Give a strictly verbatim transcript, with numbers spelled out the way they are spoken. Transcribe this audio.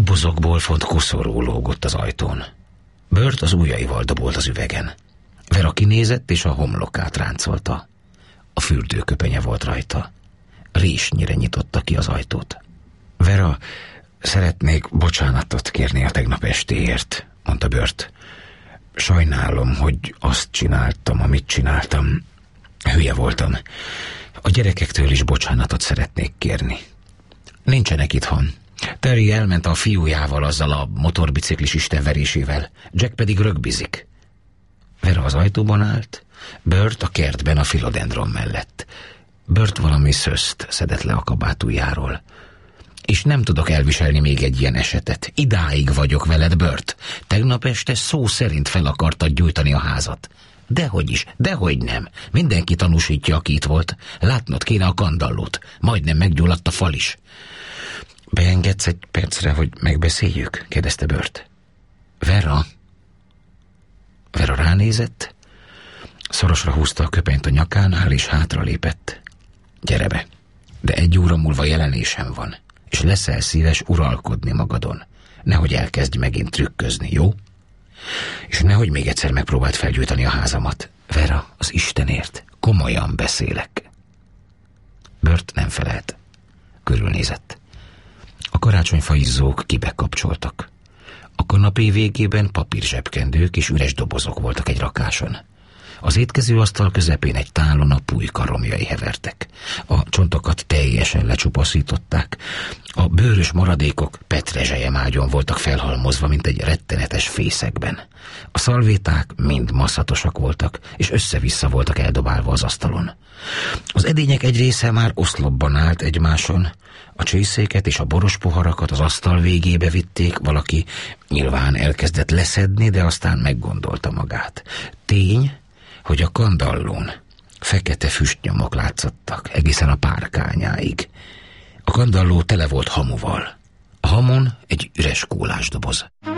Dobozokból font koszorú lógott az ajtón. Burt az ujjaival dobolt az üvegen. Vera kinézett, és a homlokát ráncolta. A fürdőköpenye volt rajta. Résnyire nyitotta ki az ajtót. Vera, szeretnék bocsánatot kérni a tegnap estéért, mondta Burt. Sajnálom, hogy azt csináltam, amit csináltam. Hülye voltam. A gyerekektől is bocsánatot szeretnék kérni. Nincsenek itthon. Terry elment a fiújával, azzal a motorbiciklis istenverésével. Jack pedig rögbizik. Vera az ajtóban állt, Burt a kertben a filodendron mellett. Burt valami szöszt szedett le a kabátújáról. És nem tudok elviselni még egy ilyen esetet. Idáig vagyok veled, Burt. Tegnap este szó szerint fel akartad gyújtani a házat. Dehogy is, dehogy nem. Mindenki tanúsítja, aki itt volt. Látnod kéne a kandallót. Majdnem meggyulladt a fal is. Beengedsz egy percre, hogy megbeszéljük? kérdezte Burt. Vera? Vera ránézett, szorosra húzta a köpenyt a nyakánál, és hátra lépett. Gyere be, de egy óra múlva jelenésem van, és leszel szíves uralkodni magadon. Nehogy elkezdj megint trükközni, jó? És nehogy még egyszer megpróbáld felgyújtani a házamat. Vera, az Istenért, komolyan beszélek. Burt nem felelt. Körülnézett. A karácsonyfa izzók kibekapcsoltak. A kanapé végében papírzsebkendők és üres dobozok voltak egy rakáson. Az étkezőasztal közepén egy tálon a pulyka romjai hevertek. A csontokat teljesen lecsupaszították. A bőrös maradékok petrezselyemágyon voltak felhalmozva, mint egy rettenetes fészekben. A szalvéták mind masszatosak voltak, és össze-vissza voltak eldobálva az asztalon. Az edények egy része már oszlopban állt egymáson. A csészéket és a boros poharakat az asztal végébe vitték, valaki nyilván elkezdett leszedni, de aztán meggondolta magát. Tény, hogy a kandallón fekete füstnyomok látszottak egészen a párkányáig. A kandalló tele volt hamuval. A hamon egy üres kólásdoboz.